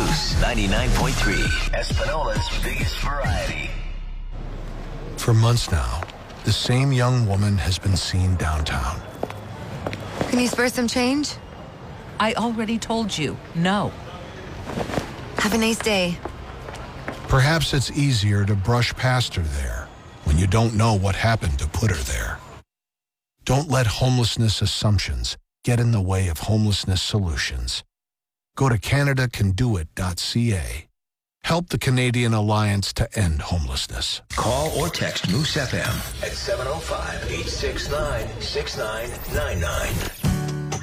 Moose 99.3, Espinola's biggest variety. For months now, the same young woman has been seen downtown. Can you spare some change? I already told you, no. Have a nice day. Perhaps it's easier to brush past her there when you don't know what happened to put her there. Don't let homelessness assumptions get in the way of homelessness solutions. Go to CanadaCanDoIt.ca. Help the Canadian Alliance to End Homelessness. Call or text Moose FM at 705-869-6999.